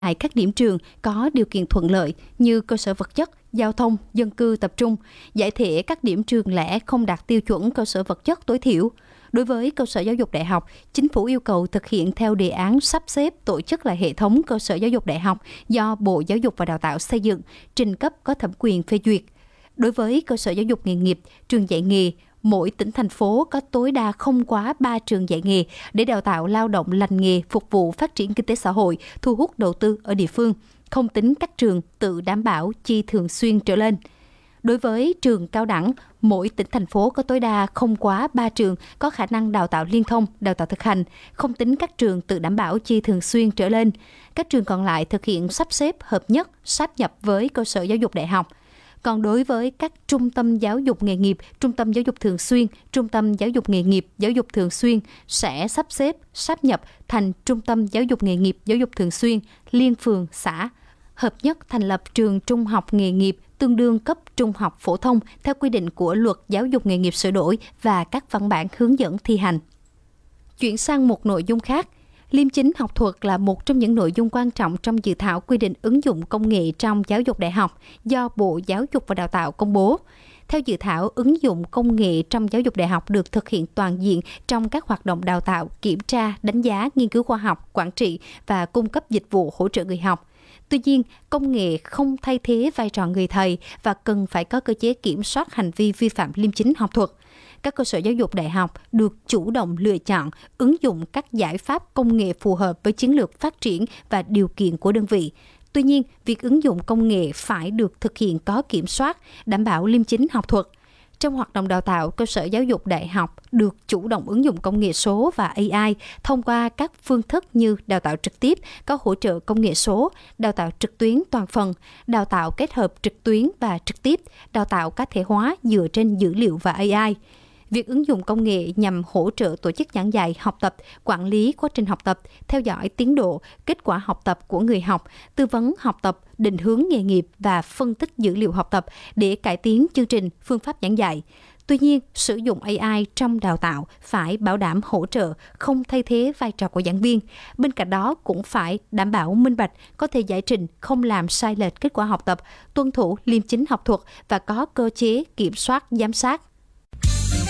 tại các điểm trường có điều kiện thuận lợi như cơ sở vật chất, giao thông, dân cư tập trung, giải thể các điểm trường lẻ không đạt tiêu chuẩn cơ sở vật chất tối thiểu. Đối với cơ sở giáo dục đại học, Chính phủ yêu cầu thực hiện theo đề án sắp xếp tổ chức lại hệ thống cơ sở giáo dục đại học do Bộ Giáo dục và Đào tạo xây dựng, trình cấp có thẩm quyền phê duyệt. Đối với cơ sở giáo dục nghề nghiệp, trường dạy nghề, mỗi tỉnh thành phố có tối đa không quá 3 trường dạy nghề để đào tạo lao động lành nghề phục vụ phát triển kinh tế xã hội, thu hút đầu tư ở địa phương, không tính các trường tự đảm bảo chi thường xuyên trở lên. Đối với trường cao đẳng, mỗi tỉnh thành phố có tối đa không quá 3 trường có khả năng đào tạo liên thông, đào tạo thực hành, không tính các trường tự đảm bảo chi thường xuyên trở lên. Các trường còn lại thực hiện sắp xếp hợp nhất, sáp nhập với cơ sở giáo dục đại học. Còn đối với các trung tâm giáo dục nghề nghiệp, trung tâm giáo dục thường xuyên, trung tâm giáo dục nghề nghiệp, giáo dục thường xuyên sẽ sắp xếp, sáp nhập thành trung tâm giáo dục nghề nghiệp, giáo dục thường xuyên, liên phường, xã. Hợp nhất thành lập trường trung học nghề nghiệp tương đương cấp trung học phổ thông theo quy định của Luật Giáo dục nghề nghiệp sửa đổi và các văn bản hướng dẫn thi hành. Chuyển sang một nội dung khác, liêm chính học thuật là một trong những nội dung quan trọng trong dự thảo quy định ứng dụng công nghệ trong giáo dục đại học do Bộ Giáo dục và Đào tạo công bố. Theo dự thảo, ứng dụng công nghệ trong giáo dục đại học được thực hiện toàn diện trong các hoạt động đào tạo, kiểm tra, đánh giá, nghiên cứu khoa học, quản trị và cung cấp dịch vụ hỗ trợ người học. Tuy nhiên, công nghệ không thay thế vai trò người thầy và cần phải có cơ chế kiểm soát hành vi vi phạm liêm chính học thuật. Các cơ sở giáo dục đại học được chủ động lựa chọn, ứng dụng các giải pháp công nghệ phù hợp với chiến lược phát triển và điều kiện của đơn vị. Tuy nhiên, việc ứng dụng công nghệ phải được thực hiện có kiểm soát, đảm bảo liêm chính học thuật. Trong hoạt động đào tạo, cơ sở giáo dục đại học được chủ động ứng dụng công nghệ số và AI thông qua các phương thức như đào tạo trực tiếp, có hỗ trợ công nghệ số, đào tạo trực tuyến toàn phần, đào tạo kết hợp trực tuyến và trực tiếp, đào tạo cá thể hóa dựa trên dữ liệu và AI. Việc ứng dụng công nghệ nhằm hỗ trợ tổ chức giảng dạy, học tập, quản lý quá trình học tập, theo dõi tiến độ, kết quả học tập của người học, tư vấn học tập, định hướng nghề nghiệp và phân tích dữ liệu học tập để cải tiến chương trình, phương pháp giảng dạy. Tuy nhiên, sử dụng AI trong đào tạo phải bảo đảm hỗ trợ, không thay thế vai trò của giảng viên. Bên cạnh đó cũng phải đảm bảo minh bạch, có thể giải trình, không làm sai lệch kết quả học tập, tuân thủ liêm chính học thuật và có cơ chế kiểm soát, giám sát.